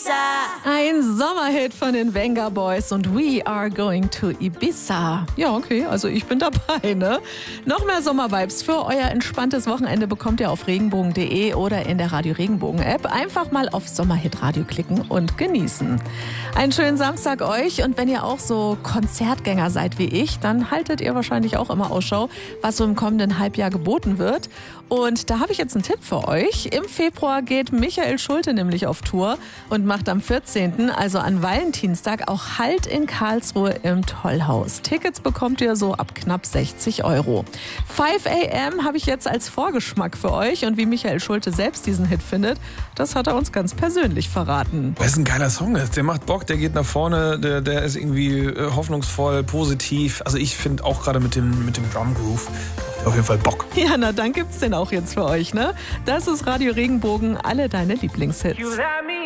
Ein Sommerhit von den Venga Boys und We Are Going to Ibiza. Ja, okay, also ich bin dabei, ne? Noch mehr Sommervibes für euer entspanntes Wochenende bekommt ihr auf regenbogen.de oder in der Radio Regenbogen App. Einfach mal auf Sommerhit Radio klicken und genießen. Einen schönen Samstag euch, und wenn ihr auch so Konzertgänger seid wie ich, dann haltet ihr wahrscheinlich auch immer Ausschau, was so im kommenden Halbjahr geboten wird. Und da habe ich jetzt einen Tipp für euch. Im Februar geht Michael Schulte nämlich auf Tour und macht am 14., also an Valentinstag, auch Halt in Karlsruhe im Tollhaus. Tickets bekommt ihr so ab knapp 60 €. 5 AM habe ich jetzt als Vorgeschmack für euch, und wie Michael Schulte selbst diesen Hit findet, das hat er uns ganz persönlich verraten. Das ist ein geiler Song, der macht Bock, der geht nach vorne, der ist irgendwie hoffnungsvoll, positiv. Also ich finde auch gerade mit dem Drum Groove auf jeden Fall Bock. Ja, na dann gibt's den auch jetzt für euch, ne? Das ist Radio Regenbogen, alle deine Lieblingshits.